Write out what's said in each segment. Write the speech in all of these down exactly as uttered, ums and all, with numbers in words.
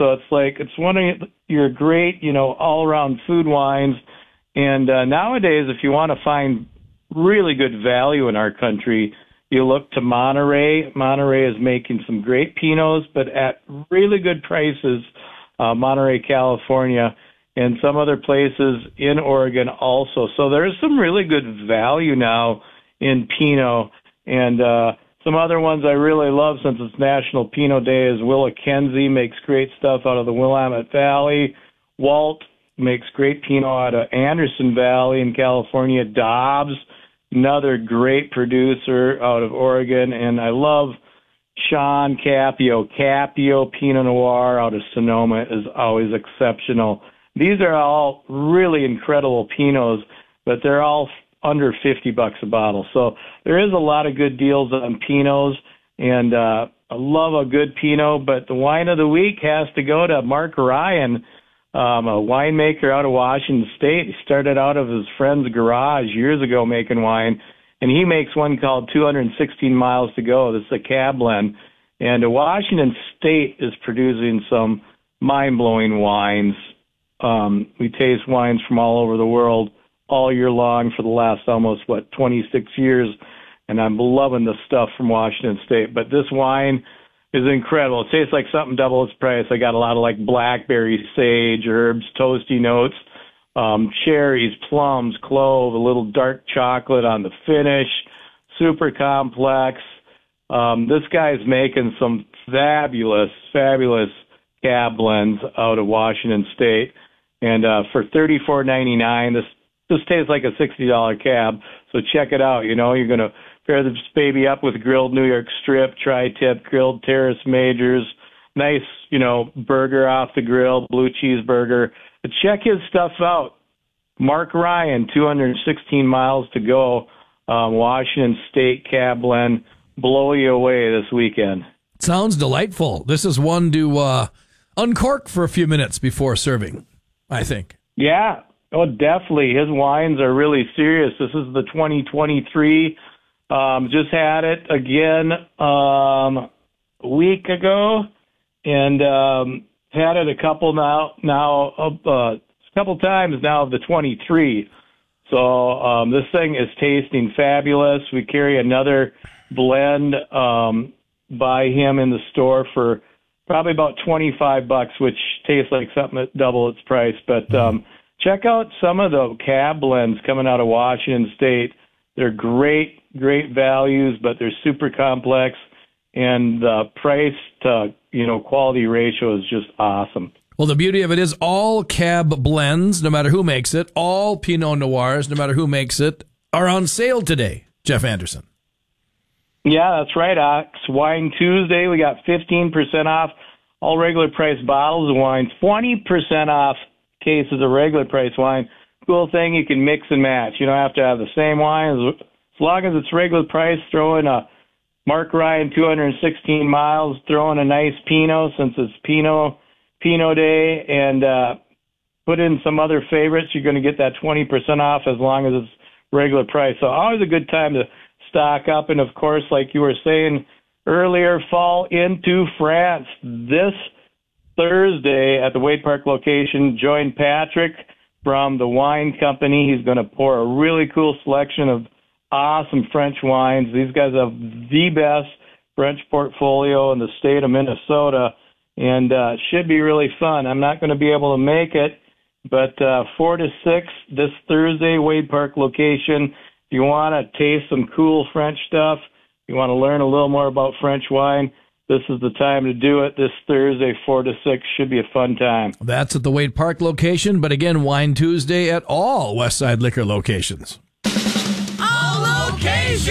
So it's like it's one of your great, you know, all-around food wines. And uh, nowadays, if you want to find really good value in our country, you look to Monterey. Monterey is making some great Pinots, but at really good prices. Uh, Monterey, California, and some other places in Oregon also. So there's some really good value now in Pinot. And uh, some other ones I really love since it's National Pinot Day is Willa Kenzie, makes great stuff out of the Willamette Valley. Walt makes great Pinot out of Anderson Valley in California. Dobbs, another great producer out of Oregon. And I love Sean Capio. Capio Pinot Noir out of Sonoma is always exceptional. These are all really incredible Pinots, but they're all under fifty bucks a bottle. So there is a lot of good deals on Pinots, and uh, I love a good Pinot, but the wine of the week has to go to Mark Ryan, um, a winemaker out of Washington State. He started out of his friend's garage years ago making wine, and he makes one called two hundred sixteen miles to Go. This is a cab blend, and Washington State is producing some mind-blowing wines. Um, we taste wines from all over the world all year long for the last almost, what, twenty-six years, and I'm loving the stuff from Washington State. But this wine is incredible. It tastes like something double its price. I got a lot of, like, blackberry, sage, herbs, toasty notes, um, cherries, plums, clove, a little dark chocolate on the finish, super complex. Um, this guy's making some fabulous, fabulous cab blends out of Washington State. And uh, for thirty-four ninety-nine, this this tastes like a sixty dollars cab. So check it out. You know, you're going to pair this baby up with grilled New York strip, tri-tip, grilled Terrace Majors, nice, you know, burger off the grill, blue cheeseburger. But check his stuff out. Mark Ryan, two hundred sixteen miles to Go, um, Washington State cab blend. Blow you away this weekend. Sounds delightful. This is one to uh, uncork for a few minutes before serving, I think. Yeah, oh, definitely. His wines are really serious. This is the twenty twenty-three. Um, just had it again um, a week ago, and um, had it a couple now, now uh, a couple times now of the twenty-three. So um, this thing is tasting fabulous. We carry another blend um, by him in the store for probably about twenty-five bucks, which tastes like something at double its price. But um, check out some of the cab blends coming out of Washington State. They're great, great values, but they're super complex, and the price to, you know, quality ratio is just awesome. Well, the beauty of it is all cab blends, no matter who makes it, all Pinot Noirs, no matter who makes it, are on sale today, Jeff Anderson. Yeah, that's right, Ox. Wine Tuesday, we got fifteen percent off all regular price bottles of wine, twenty percent off cases of regular price wine. Cool thing, you can mix and match. You don't have to have the same wine. As long as it's regular price, throw in a Mark Ryan two hundred sixteen miles, throw in a nice Pinot since it's Pinot, Pinot Day, and uh, put in some other favorites. You're going to get that twenty percent off as long as it's regular price. So always a good time to stock up. And, of course, like you were saying earlier, fall into France this Thursday at the Wade Park location. Join Patrick from the wine company. He's going to pour a really cool selection of awesome French wines. These guys have the best French portfolio in the state of Minnesota, and uh, should be really fun. I'm not going to be able to make it, but uh, four to six this Thursday, Wade Park location. If you want to taste some cool French stuff, you want to learn a little more about French wine, this is the time to do it. This Thursday, four to six, should be a fun time. That's at the Wade Park location, but again, Wine Tuesday at all Westside Liquor locations. All locations!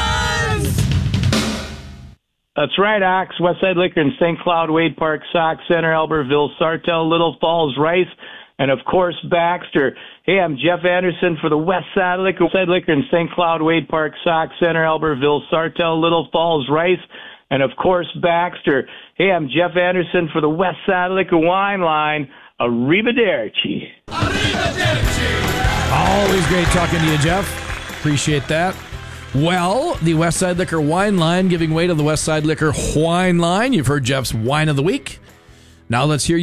That's right, Ox. Westside Liquor in Saint Cloud, Wade Park, Sauk Center, Albertville, Sartell, Little Falls, Rice, and, of course, Baxter. Hey, I'm Jeff Anderson for the Westside Liquor. Westside Liquor in Saint Cloud, Wade Park, Sauk Center, Albertville, Sartell, Little Falls, Rice, and, of course, Baxter. Hey, I'm Jeff Anderson for the Westside Liquor Wine Line. Arrivederci. Arrivederci! Always great talking to you, Jeff. Appreciate that. Well, the Westside Liquor Wine Line giving way to the Westside Liquor Wine Line. You've heard Jeff's Wine of the Week. Now let's hear